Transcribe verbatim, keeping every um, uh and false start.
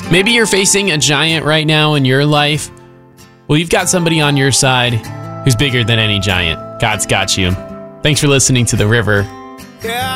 Maybe you're facing a giant right now in your life. Well, you've got somebody on your side who's bigger than any giant. God's got you. Thanks for listening to The River. Yeah.